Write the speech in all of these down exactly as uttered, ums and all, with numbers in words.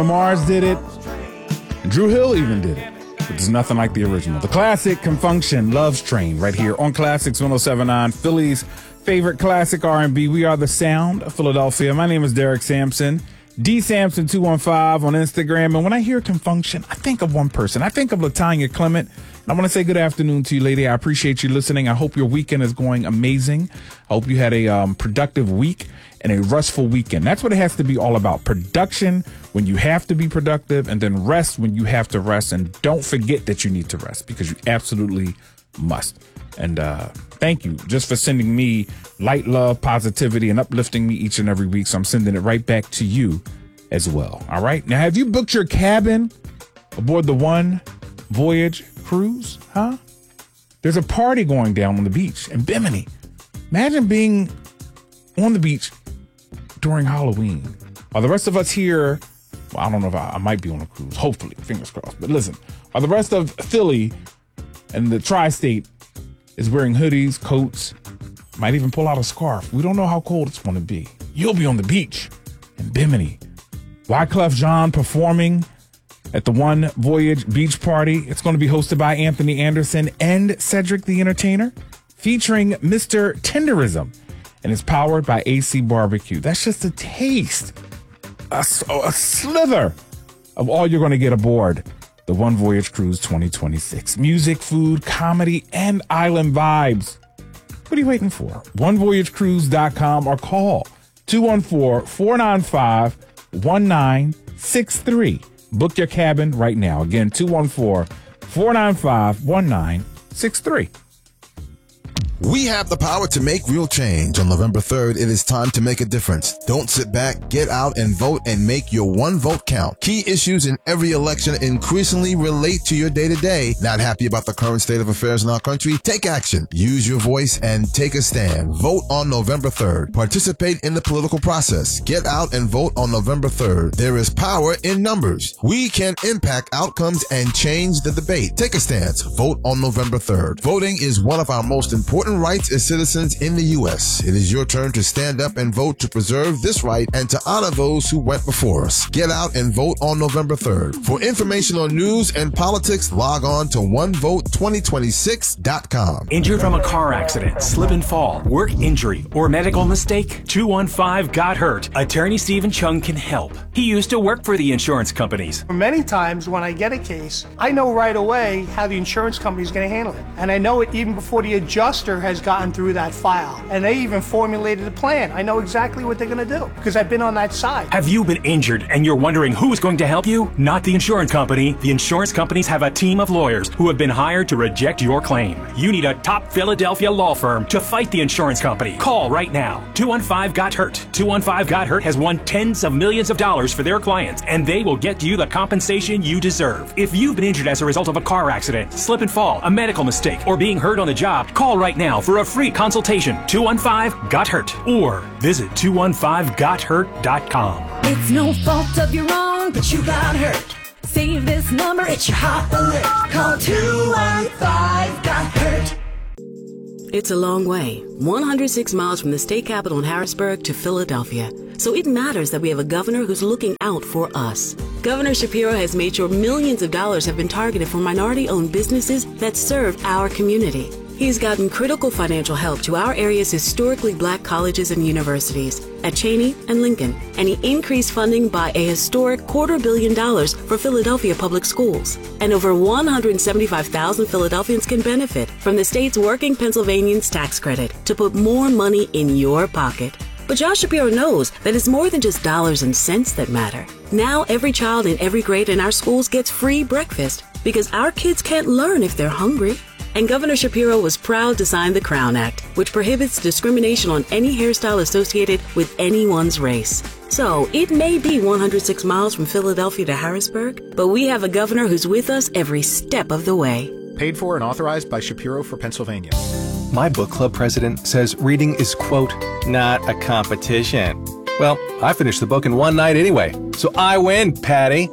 Mars did it. Drew Hill even did it. But there's nothing like the original. The classic Confunction, Love's Train, right here on Classics one oh seven point nine, Philly's favorite classic R and B. We are the sound of Philadelphia. My name is Derek Sampson, D Sampson two one five on Instagram. And when I hear Confunction, I think of one person. I think of LaTanya Clement. And I want to say good afternoon to you, lady. I appreciate you listening. I hope your weekend is going amazing. I hope you had a um, productive week and a restful weekend. That's what it has to be all about. Production when you have to be productive, and then rest when you have to rest. And don't forget that you need to rest, because you absolutely must. And uh, thank you just for sending me light, love, positivity, and uplifting me each and every week. So I'm sending it right back to you as well. All right. Now, have you booked your cabin aboard the One Voyage cruise? Huh? There's a party going down on the beach in Bimini. Imagine being on the beach during Halloween. While the rest of us here, well, I don't know if I, I might be on a cruise, hopefully, fingers crossed. But listen, while the rest of Philly and the tri-state is wearing hoodies, coats, might even pull out a scarf. We don't know how cold it's going to be. You'll be on the beach in Bimini. Wyclef Jean performing at the One Voyage Beach Party. It's going to be hosted by Anthony Anderson and Cedric the Entertainer, featuring Mister Tenderism, and it's powered by A C Barbecue. That's just a taste, a, a slither of all you're going to get aboard the One Voyage Cruise twenty twenty-six. Music, food, comedy, and island vibes. What are you waiting for? one voyage cruise dot com or call two one four, four nine five, one nine six three. Book your cabin right now. Again, two one four, four nine five, one nine six three. We have the power to make real change. On November third, it is time to make a difference. Don't sit back, get out and vote, and make your one vote count. Key issues in every election increasingly relate to your day-to-day. Not happy about the current state of affairs in our country? Take action. Use your voice and take a stand. Vote on November third. Participate in the political process. Get out and vote on November third. There is power in numbers. We can impact outcomes and change the debate. Take a stance. Vote on November third. Voting is one of our most important rights as citizens in the U S. It is your turn to stand up and vote to preserve this right and to honor those who went before us. Get out and vote on November third. For information on news and politics, log on to one vote twenty twenty-six dot com. Injured from a car accident, slip and fall, work injury, or medical mistake? two one five got hurt. Attorney Stephen Chung can help. He used to work for the insurance companies. Many times when I get a case, I know right away how the insurance company is going to handle it. And I know it even before the adjuster has gotten through that file. And they even formulated a plan. I know exactly what they're going to do because I've been on that side. Have you been injured and you're wondering who is going to help you? Not the insurance company. The insurance companies have a team of lawyers who have been hired to reject your claim. You need a top Philadelphia law firm to fight the insurance company. Call right now. two one five got hurt. two one five got hurt has won tens of millions of dollars for their clients, and they will get you the compensation you deserve. If you've been injured as a result of a car accident, slip and fall, a medical mistake, or being hurt on the job, call right now for a free consultation. two one five got hurt or visit two one five got hurt dot com. It's no fault of your own, but you got hurt. Save this number, it's your hot alert. Call two one five got hurt. It's a long way, one hundred six miles from the state capital in Harrisburg to Philadelphia. So it matters that we have a governor who's looking out for us. Governor Shapiro has made sure millions of dollars have been targeted for minority-owned businesses that serve our community. He's gotten critical financial help to our area's historically black colleges and universities at Cheney and Lincoln, and he increased funding by a historic quarter billion dollars for Philadelphia public schools. And over one hundred seventy-five thousand Philadelphians can benefit from the state's Working Pennsylvanians tax credit to put more money in your pocket. But Josh Shapiro knows that it's more than just dollars and cents that matter. Now every child in every grade in our schools gets free breakfast because our kids can't learn if they're hungry. And Governor Shapiro was proud to sign the Crown Act, which prohibits discrimination on any hairstyle associated with anyone's race. So it may be one hundred six miles from Philadelphia to Harrisburg, but we have a governor who's with us every step of the way. Paid for and authorized by Shapiro for Pennsylvania. My book club president says reading is, quote, not a competition. Well, I finished the book in one night anyway, so I win, Patty.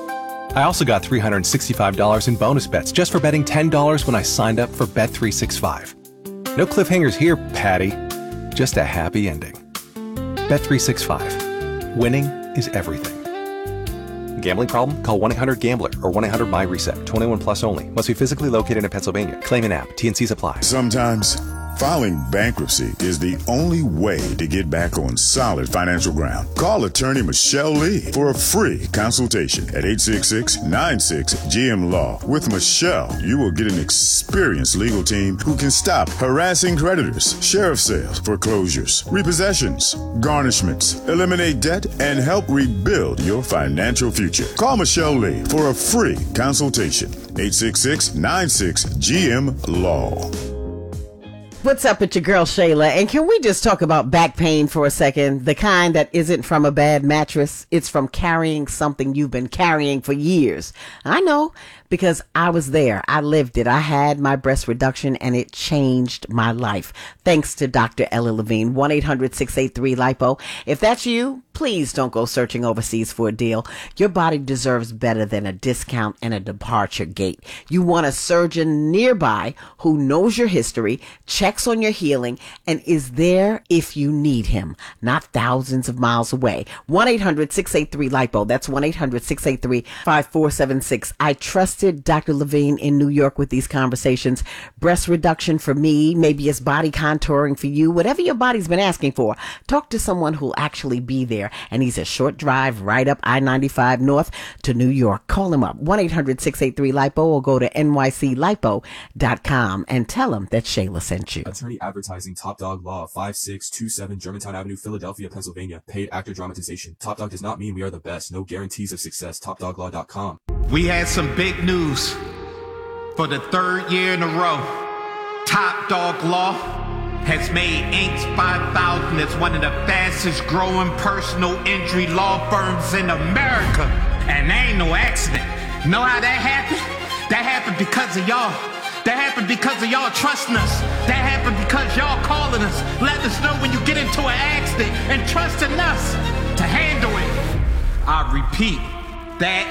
I also got three hundred sixty-five dollars in bonus bets just for betting ten dollars when I signed up for Bet three sixty-five. No cliffhangers here, Patty. Just a happy ending. Bet three sixty-five. Winning is everything. Gambling problem? Call one eight hundred gambler or one eight hundred my reset. twenty-one plus only. Must be physically located in Pennsylvania. Claim an app. T N Cs apply. Sometimes filing bankruptcy is the only way to get back on solid financial ground. Call attorney Michelle Lee for a free consultation at eight six six, nine six, G M Law. With Michelle, you will get an experienced legal team who can stop harassing creditors, sheriff sales, foreclosures, repossessions, garnishments, eliminate debt, and help rebuild your financial future. Call Michelle Lee for a free consultation. eight six six, nine six, G M Law. What's up with your girl Shayla? And can we just talk about back pain for a second? The kind that isn't from a bad mattress. It's from carrying something you've been carrying for years. I know, because I was there. I lived it. I had my breast reduction and it changed my life. Thanks to Doctor Ella Levine. one eight hundred, six eight three, lipo. If that's you, please don't go searching overseas for a deal. Your body deserves better than a discount and a departure gate. You want a surgeon nearby who knows your history, checks on your healing, and is there if you need him, not thousands of miles away. one eight hundred, six eight three, lipo. That's one eight hundred, six eight three, five four seven six. I trusted Doctor Levine in New York with these conversations. Breast reduction for me, maybe it's body contouring for you. Whatever your body's been asking for, talk to someone who'll actually be there. And he's a short drive right up I ninety-five North to New York. Call him up, one eight hundred, six eight three, lipo, or go to N Y C lipo dot com and tell him that Shayla sent you. Attorney advertising. Top Dog Law, five six two seven Germantown Avenue, Philadelphia, Pennsylvania. Paid actor dramatization. Top Dog does not mean we are the best. No guarantees of success. top dog law dot com. We had some big news. For the third year in a row, Top Dog Law has made Inc five thousand as one of the fastest growing personal injury law firms in America. And that ain't no accident. Know how that happened? That happened because of y'all. That happened because of y'all trusting us. That happened because y'all calling us, letting us know when you get into an accident, and trusting us to handle it. I repeat, that